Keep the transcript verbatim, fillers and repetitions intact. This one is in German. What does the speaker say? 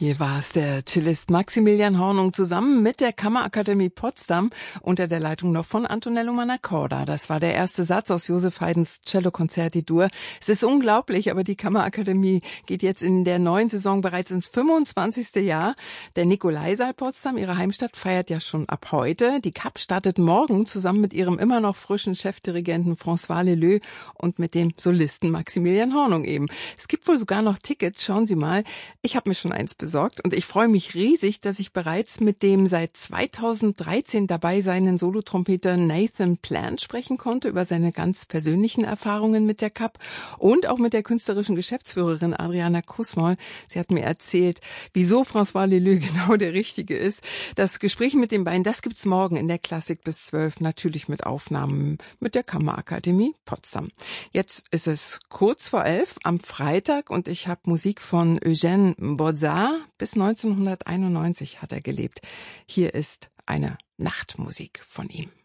Hier war es der Cellist Maximilian Hornung zusammen mit der Kammerakademie Potsdam unter der Leitung noch von Antonello Manaccorda. Das war der erste Satz aus Joseph Haydns Cellokonzert D-Dur. Es ist unglaublich, aber die Kammerakademie geht jetzt in der neuen Saison bereits ins fünfundzwanzigste Jahr. Der Nikolaisaal Potsdam, ihre Heimstadt, feiert ja schon ab heute. Die K A P startet morgen zusammen mit ihrem immer noch frischen Chefdirigenten François Leleux und mit dem Solisten Maximilian Hornung eben. Es gibt wohl sogar noch Tickets, schauen Sie mal. Ich habe mir schon eins besorgt und ich freue mich riesig, dass ich bereits mit dem seit zweitausenddreizehn dabei seienden Solotrompeter Nathan Plant sprechen konnte über seine ganz persönlichen Erfahrungen mit der K A P und auch mit der künstlerischen Geschäftsführerin Adriana Kusmol. Sie hat mir erzählt, wieso François Leleux genau der Richtige ist. Das Gespräch mit den beiden, das gibt's morgen in der Klassik bis zwölf, natürlich mit Aufnahmen mit der Kammerakademie Potsdam. Jetzt ist es kurz vor elf am Freitag und ich habe Musik von Eugène Bodzard. Bis neunzehnhunderteinundneunzig hat er gelebt. Hier ist eine Nachtmusik von ihm.